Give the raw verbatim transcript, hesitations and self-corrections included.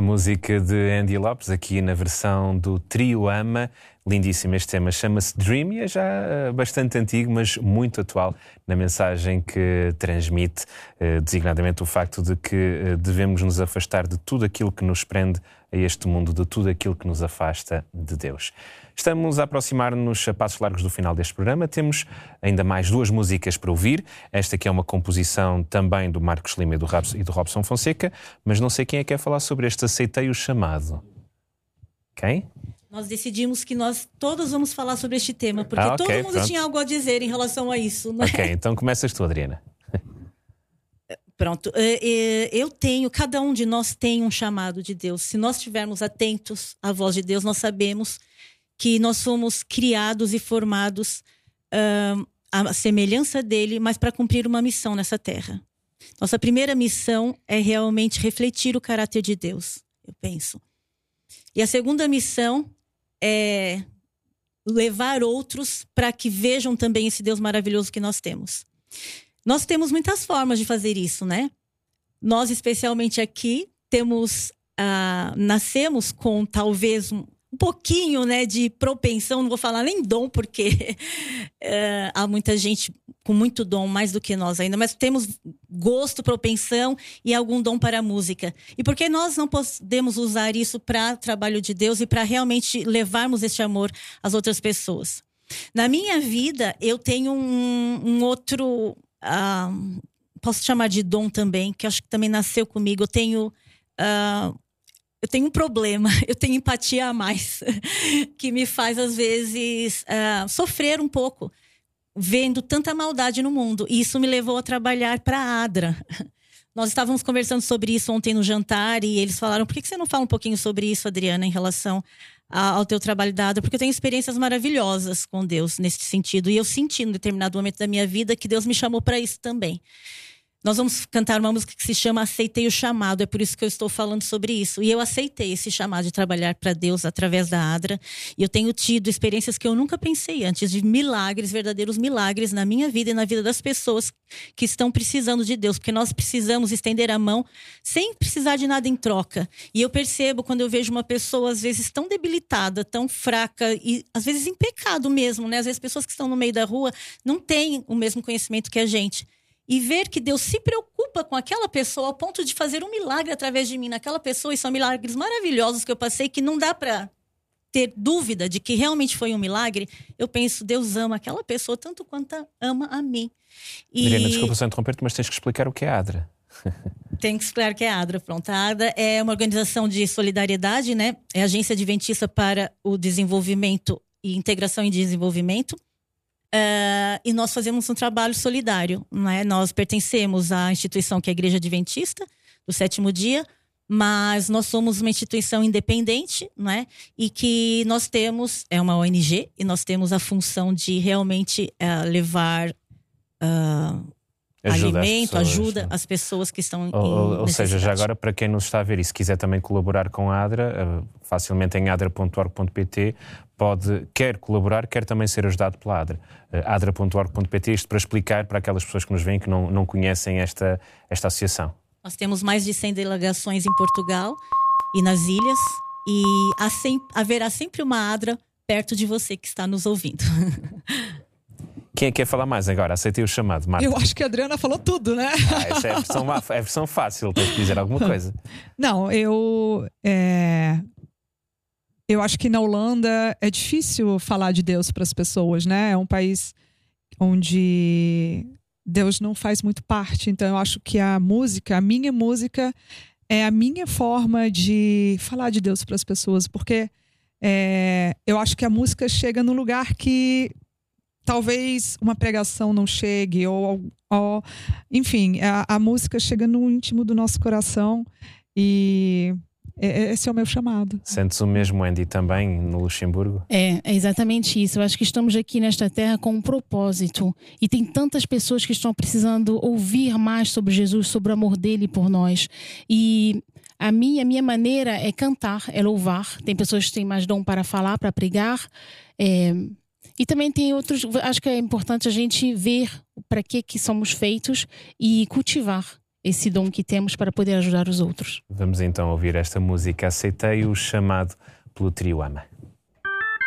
música de Andy Lopes, aqui na versão do Trio Ama. Lindíssimo este tema, chama-se Dream e é já bastante antigo, mas muito atual na mensagem que transmite, designadamente o facto de que devemos nos afastar de tudo aquilo que nos prende a este mundo, de tudo aquilo que nos afasta de Deus. Estamos a aproximar-nos a passos largos do final deste programa. Temos ainda mais duas músicas para ouvir. Esta que é uma composição também do Marcos Lima e do Robson Fonseca, mas não sei quem é que quer falar sobre este Aceitei o Chamado. Quem? Nós decidimos que nós todos vamos falar sobre este tema, porque ah, okay, todo mundo pronto. tinha algo a dizer em relação a isso, não é? Ok, então começas tu, Adriana. Pronto, eu tenho, cada um de nós tem um chamado de Deus. Se nós estivermos atentos à voz de Deus, nós sabemos que nós fomos criados e formados uh, à semelhança dele, mas para cumprir uma missão nessa terra. Nossa primeira missão é realmente refletir o caráter de Deus, eu penso. E a segunda missão é levar outros para que vejam também esse Deus maravilhoso que nós temos. Nós temos muitas formas de fazer isso, né? Nós, especialmente aqui, temos, uh, nascemos com talvez um, um pouquinho, né, de propensão, não vou falar nem dom, porque uh, há muita gente com muito dom, mais do que nós ainda, mas temos gosto, propensão e algum dom para a música. E por que nós não podemos usar isso para trabalho de Deus e para realmente levarmos esse amor às outras pessoas? Na minha vida, eu tenho um, um outro... Uh, posso chamar de dom também, que acho que também nasceu comigo. Eu tenho, uh, eu tenho um problema, eu tenho empatia a mais, que me faz às vezes uh, sofrer um pouco, vendo tanta maldade no mundo. E isso me levou a trabalhar para a ADRA. Nós estávamos conversando sobre isso ontem no jantar e eles falaram: por que você não fala um pouquinho sobre isso, Adriana, em relação ao teu trabalho da ADRA? Porque eu tenho experiências maravilhosas com Deus nesse sentido. E eu senti, em determinado momento da minha vida, que Deus me chamou para isso também. Nós vamos cantar uma música que se chama Aceitei o Chamado. É por isso que eu estou falando sobre isso. E eu aceitei esse chamado de trabalhar para Deus através da ADRA. E eu tenho tido experiências que eu nunca pensei antes, de milagres, verdadeiros milagres na minha vida e na vida das pessoas que estão precisando de Deus. Porque nós precisamos estender a mão sem precisar de nada em troca. E eu percebo quando eu vejo uma pessoa, às vezes, tão debilitada, tão fraca e, às vezes, em pecado mesmo, né? Às vezes, pessoas que estão no meio da rua não têm o mesmo conhecimento que a gente. E ver que Deus se preocupa com aquela pessoa ao ponto de fazer um milagre através de mim naquela pessoa. E são milagres maravilhosos que eu passei, que não dá para ter dúvida de que realmente foi um milagre. Eu penso, Deus ama aquela pessoa tanto quanto ama a mim. E... Adriana, desculpa só interromper-te, mas tens que explicar o que é a ADRA. Tem que explicar o que é a ADRA. Pronto, a ADRA é uma organização de solidariedade, né? É a Agência Adventista para o Desenvolvimento e Integração em Desenvolvimento. Uh, e nós fazemos um trabalho solidário, não é? Nós pertencemos à instituição que é a Igreja Adventista do Sétimo Dia, mas nós somos uma instituição independente, não é? E que nós temos, é uma O N G, e nós temos a função de realmente uh, levar uh, ajuda alimento, às pessoas, ajuda às pessoas que estão ou, em Ou seja, já agora, para quem nos está a ver e se quiser também colaborar com a ADRA, uh, facilmente em adra ponto org ponto pt pode, quer colaborar, quer também ser ajudado pela ADRA. Uh, adra ponto org ponto pt, isto para explicar para aquelas pessoas que nos veem que não, não conhecem esta, esta associação. Nós temos mais de cem delegações em Portugal e nas ilhas, e há sempre, haverá sempre uma ADRA perto de você que está nos ouvindo. Quem é que quer falar mais agora? Aceitei o chamado, Marta. Eu acho que a Adriana falou tudo, né? Ah, essa é a versão, é a versão fácil, tens que dizer alguma coisa. Não, eu... É... Eu acho que na Holanda é difícil falar de Deus para as pessoas, né? É um país onde Deus não faz muito parte. Então eu acho que a música, a minha música, é a minha forma de falar de Deus para as pessoas. Porque é... eu acho que a música chega num lugar que talvez uma pregação não chegue, ou, ou enfim, a, a música chega no íntimo do nosso coração e esse é o meu chamado. Sentes o mesmo, Andy, também no Luxemburgo? É, é exatamente isso. Eu acho que estamos aqui nesta terra com um propósito e tem tantas pessoas que estão precisando ouvir mais sobre Jesus, sobre o amor dele por nós. E a minha, a minha maneira é cantar, é louvar. Tem pessoas que têm mais dom para falar, para pregar, é... E também tem outros, acho que é importante a gente ver para que que somos feitos e cultivar esse dom que temos para poder ajudar os outros. Vamos então ouvir esta música. Aceitei o chamado pelo Trio Ama.